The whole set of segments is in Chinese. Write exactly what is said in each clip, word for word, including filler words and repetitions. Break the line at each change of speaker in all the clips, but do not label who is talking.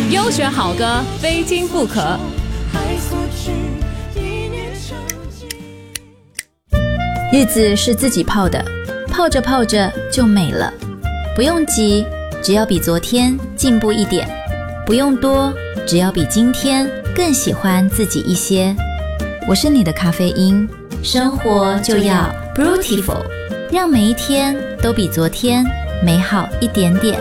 优选好歌，非听不可。
日子是自己泡的，泡着泡着就美了。不用急，只要比昨天进步一点；不用多，只要比今天更喜欢自己一些。我是你的咖啡因，生活就要 Beautiful， 让每一天都比昨天美好一点点。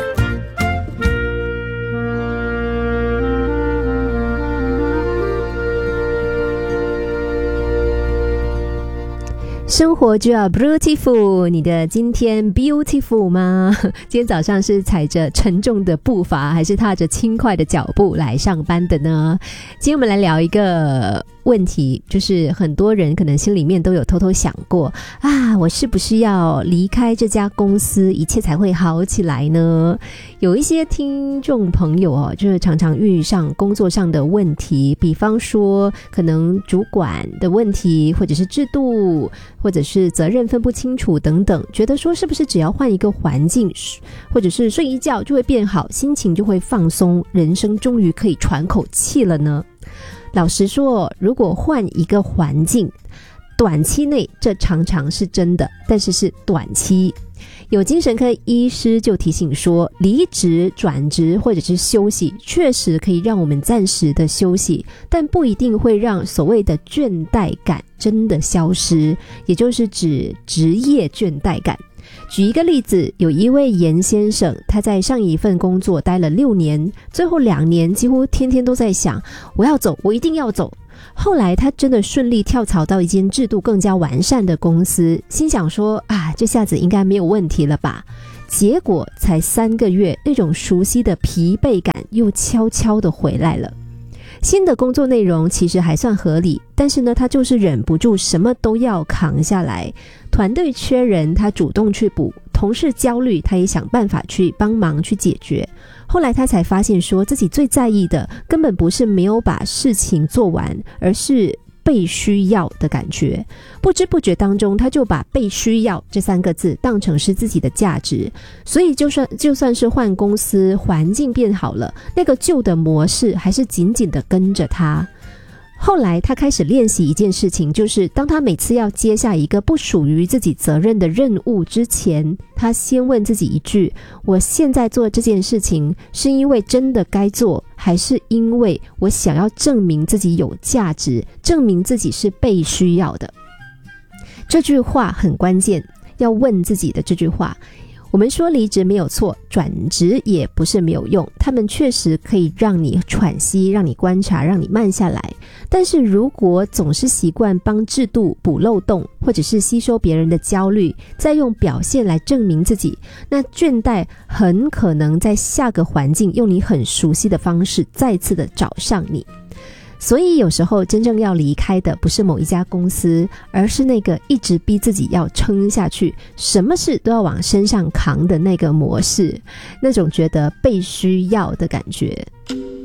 生活就要 beautiful， 你的今天 beautiful 吗？今天早上是踩着沉重的步伐，还是踏着轻快的脚步来上班的呢？今天我们来聊一个问题，就是很多人可能心里面都有偷偷想过啊，我是不是要离开这家公司，一切才会好起来呢？有一些听众朋友哦，就是常常遇上工作上的问题，比方说可能主管的问题，或者是制度，或者是责任分不清楚等等，觉得说是不是只要换一个环境，或者是睡一觉就会变好，心情就会放松，人生终于可以喘口气了呢？老实说，如果换一个环境，短期内这常常是真的，但是是短期。有精神科医师就提醒说，离职、转职或者是休息确实可以让我们暂时的休息，但不一定会让所谓的倦怠感真的消失，也就是指职业倦怠感。举一个例子，有一位严先生，他在上一份工作待了六年，最后两年几乎天天都在想，我要走，我一定要走。后来他真的顺利跳槽到一间制度更加完善的公司，心想说啊，这下子应该没有问题了吧。结果才三个月，那种熟悉的疲惫感又悄悄地回来了。新的工作内容其实还算合理，但是呢，他就是忍不住什么都要扛下来。团队缺人，他主动去补；同事焦虑，他也想办法去帮忙去解决。后来他才发现说，自己最在意的根本不是没有把事情做完，而是被需要的感觉。不知不觉当中，他就把被需要这三个字当成是自己的价值。所以就算就算是换公司，环境变好了，那个旧的模式还是紧紧的跟着他。后来他开始练习一件事情，就是当他每次要接下一个不属于自己责任的任务之前，他先问自己一句，我现在做这件事情是因为真的该做，还是因为我想要证明自己有价值，证明自己是被需要的。这句话很关键，要问自己的这句话。我们说离职没有错，转职也不是没有用，他们确实可以让你喘息，让你观察，让你慢下来。但是如果总是习惯帮制度补漏洞，或者是吸收别人的焦虑，再用表现来证明自己，那倦怠很可能在下个环境用你很熟悉的方式再次的找上你。所以有时候真正要离开的不是某一家公司，而是那个一直逼自己要撑下去，什么事都要往身上扛的那个模式，那种觉得被需要的感觉。